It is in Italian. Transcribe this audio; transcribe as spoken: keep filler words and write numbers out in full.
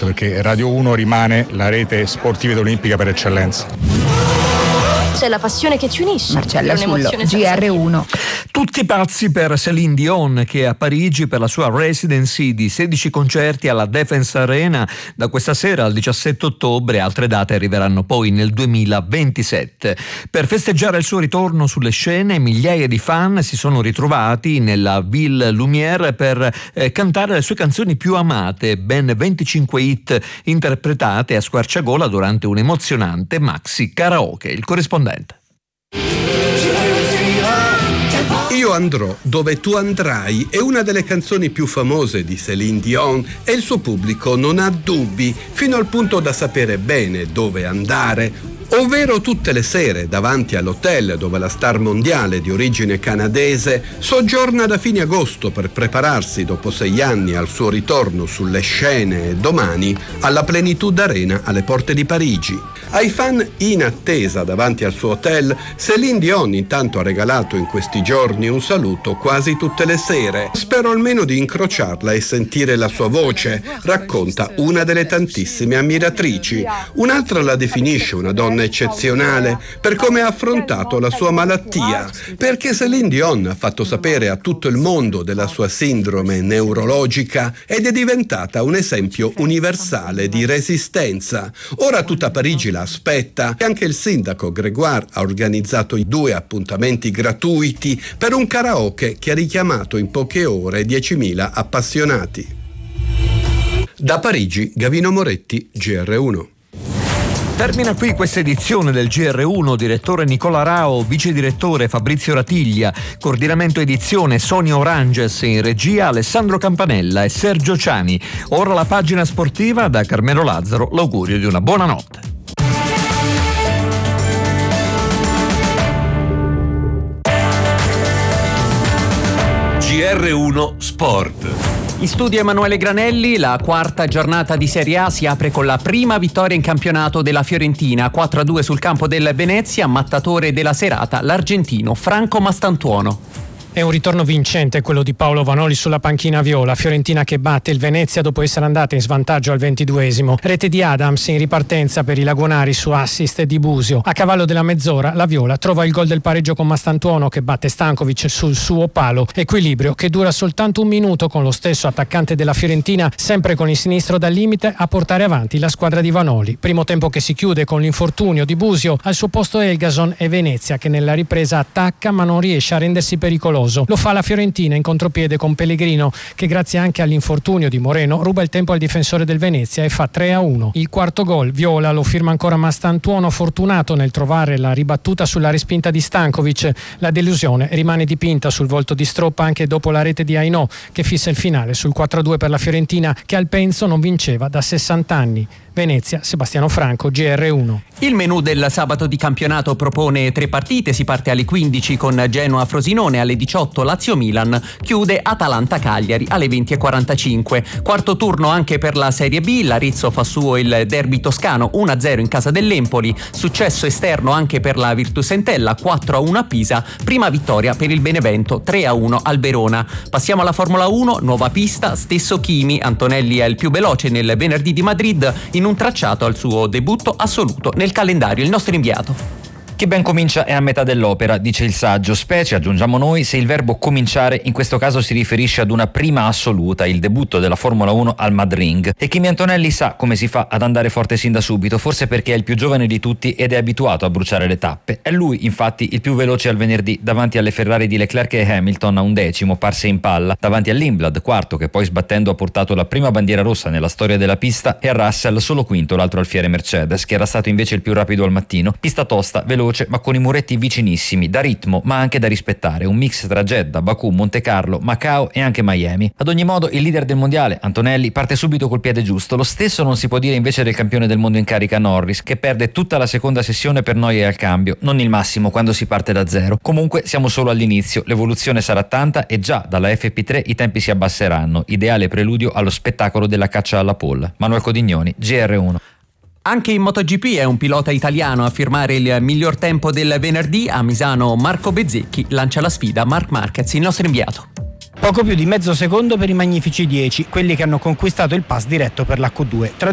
Sport, perché Radio uno rimane la rete sportiva ed olimpica per eccellenza. C'è la passione che ci unisce. Marcella Sullo, G R uno. Tutti pazzi per Céline Dion, che è a Parigi per la sua residency di sedici concerti alla Defense Arena da questa sera al diciassette ottobre. Altre date arriveranno poi nel duemilaventisette. Per festeggiare il suo ritorno sulle scene, migliaia di fan si sono ritrovati nella Ville Lumière per eh, cantare le sue canzoni più amate, ben venticinque hit interpretate a squarciagola durante un emozionante maxi karaoke. Il corrispondente. Io andrò dove tu andrai è una delle canzoni più famose di Céline Dion e il suo pubblico non ha dubbi, fino al punto da sapere bene dove andare, ovvero tutte le sere davanti all'hotel dove la star mondiale di origine canadese soggiorna da fine agosto per prepararsi dopo sei anni al suo ritorno sulle scene e domani alla Plenitude Arena alle porte di Parigi. Ai fan in attesa davanti al suo hotel, Céline Dion intanto ha regalato in questi giorni un saluto quasi tutte le sere. Spero almeno di incrociarla e sentire la sua voce, racconta una delle tantissime ammiratrici. Un'altra la definisce una donna eccezionale per come ha affrontato la sua malattia, perché Céline Dion ha fatto sapere a tutto il mondo della sua sindrome neurologica ed è diventata un esempio universale di resistenza. Ora tutta Parigi la aspetta e anche il sindaco Grégoire ha organizzato i due appuntamenti gratuiti per un karaoke che ha richiamato in poche ore diecimila appassionati. Da Parigi, Gavino Moretti, G R uno. Termina qui questa edizione del G R uno, direttore Nicola Rao, vice direttore Fabrizio Ratiglia, coordinamento edizione Sonia Oranges, in regia Alessandro Campanella e Sergio Ciani. Ora la pagina sportiva, da Carmelo Lazzaro l'augurio di una buona notte. G R uno Sport. In studio Emanuele Granelli. La quarta giornata di Serie A si apre con la prima vittoria in campionato della Fiorentina, quattro a due sul campo del Venezia. Mattatore della serata l'argentino Franco Mastantuono. È un ritorno vincente quello di Paolo Vanoli sulla panchina viola. Fiorentina che batte il Venezia dopo essere andata in svantaggio al ventiduesimo. Rete di Adams in ripartenza per i lagunari su assist di Busio. A cavallo della mezz'ora la viola trova il gol del pareggio con Mastantuono che batte Stankovic sul suo palo. Equilibrio che dura soltanto un minuto con lo stesso attaccante della Fiorentina sempre con il sinistro dal limite a portare avanti la squadra di Vanoli. Primo tempo che si chiude con l'infortunio di Busio. Al suo posto Elgason e Venezia che nella ripresa attacca ma non riesce a rendersi pericoloso. Lo fa la Fiorentina in contropiede con Pellegrino che grazie anche all'infortunio di Moreno ruba il tempo al difensore del Venezia e fa tre a uno. Il quarto gol viola lo firma ancora Mastantuono, fortunato nel trovare la ribattuta sulla respinta di Stankovic. La delusione rimane dipinta sul volto di Stroppa anche dopo la rete di Ainò che fissa il finale sul quattro a due per la Fiorentina che al Penso non vinceva da sessanta anni. Venezia, Sebastiano Franco, G R uno. Il menù del sabato di campionato propone tre partite. Si parte alle quindici con Genoa-Frosinone, alle diciotto Lazio-Milan, chiude Atalanta-Cagliari alle venti e quarantacinque. Quarto turno anche per la Serie B. L'Arezzo fa suo il derby toscano uno a zero in casa dell'Empoli. Successo esterno anche per la Virtus Entella, quattro a uno a Pisa. Prima vittoria per il Benevento, tre a uno al Verona. Passiamo alla Formula uno, nuova pista, stesso Kimi. Antonelli è il più veloce nel venerdì di Madrid in un tracciato al suo debutto assoluto nel calendario. Il nostro inviato. Chi ben comincia è a metà dell'opera, dice il saggio, specie, aggiungiamo noi, se il verbo cominciare in questo caso si riferisce ad una prima assoluta, il debutto della Formula uno al Madrid. E Kimi Antonelli sa come si fa ad andare forte sin da subito, forse perché è il più giovane di tutti ed è abituato a bruciare le tappe. È lui, infatti, il più veloce al venerdì, davanti alle Ferrari di Leclerc e Hamilton a un decimo, parse in palla, davanti all'Imblad, quarto, che poi sbattendo ha portato la prima bandiera rossa nella storia della pista, e a Russell solo quinto, l'altro alfiere Mercedes, che era stato invece il più rapido al mattino. Pista tosta, veloce, ma con i muretti vicinissimi, da ritmo ma anche da rispettare, un mix tra Jeddah, Baku, Monte Carlo, Macao e anche Miami. Ad ogni modo il leader del mondiale, Antonelli, parte subito col piede giusto. Lo stesso non si può dire invece del campione del mondo in carica Norris, che perde tutta la seconda sessione per noie al cambio, non il massimo quando si parte da zero. Comunque siamo solo all'inizio, l'evoluzione sarà tanta e già dalla F P tre i tempi si abbasseranno, ideale preludio allo spettacolo della caccia alla polla. Manuel Codignoni, G R uno. Anche in MotoGP è un pilota italiano a firmare il miglior tempo del venerdì. A Misano Marco Bezzecchi lancia la sfida Marc Marquez, il nostro inviato. Poco più di mezzo secondo per i magnifici dieci, quelli che hanno conquistato il pass diretto per la Q due. Tra